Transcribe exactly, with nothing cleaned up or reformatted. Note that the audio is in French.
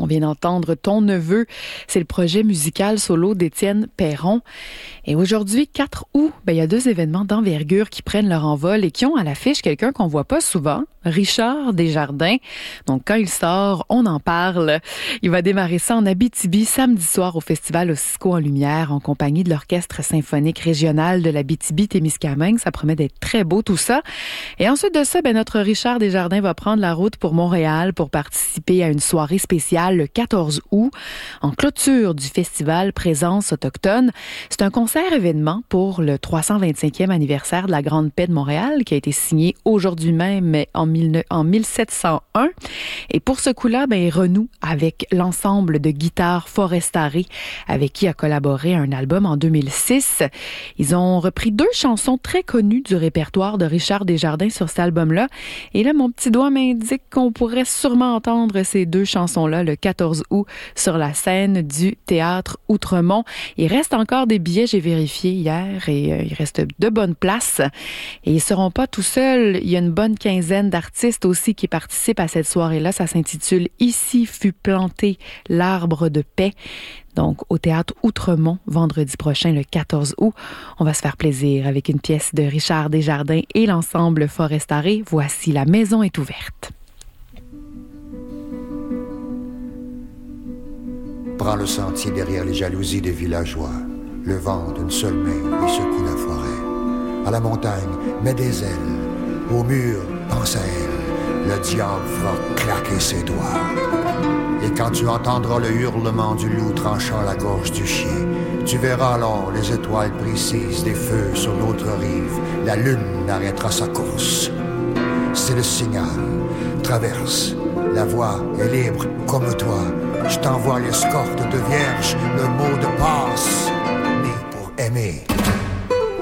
vient d'entendre Ton neveu. C'est le projet musical solo d'Étienne Perron. Et aujourd'hui, quatre août, ben, il y a deux événements d'envergure qui prennent leur envol et qui ont à l'affiche quelqu'un qu'on voit pas souvent, Richard Desjardins. Donc, quand il sort, on en parle. Il va démarrer ça en Abitibi samedi soir au Festival Ossisco en Lumière en compagnie de l'Orchestre symphonique régional de l'Abitibi-Témiscamingue. Ça promet d'être très beau tout ça. Et ensuite de ça, ben, notre Richard Desjardins va prendre la route pour Montréal pour participer à une soirée spéciale le quatorze août en clôture du festival Présence autochtone. C'est un concert-événement pour le trois cent vingt-cinquième anniversaire de la Grande Paix de Montréal qui a été signé aujourd'hui même, mais en, mille, en mille sept cent un. Et pour ce coup-là, ben, il renoue avec l'ensemble de guitare Forestaré avec qui il a collaboré à un album en deux mille six. Ils ont repris deux chansons très connues du répertoire de Richard Desjardins sur cet album-là. Et là, mon petit doigt m'indique qu'on pourrait sûrement entendre ces deux chansons-là le quatorze août sur la scène du Théâtre Outremont. Il reste encore des billets, j'ai vérifié hier, et euh, il reste de bonnes places. Et ils seront pas tout seuls. Il y a une bonne quinzaine d'artistes aussi qui participent à cette soirée-là. Ça s'intitule « Ici fut planté l'arbre de paix ». Donc, au Théâtre Outremont, vendredi prochain, le quatorze août. On va se faire plaisir avec une pièce de Richard Desjardins et l'ensemble Forestaré. Voici « La maison est ouverte ». Prends le sentier derrière les jalousies des villageois. Le vent d'une seule main lui secoue la forêt. À la montagne, mets des ailes. Au mur, pense à elle. Le diable fera claquer ses doigts. Et quand tu entendras le hurlement du loup tranchant la gorge du chien, tu verras alors les étoiles précises des feux sur l'autre rive. La lune arrêtera sa course. C'est le signal. Traverse. La voie est libre comme toi. Je t'envoie l'escorte de vierge, le mot de passe. Né pour aimer.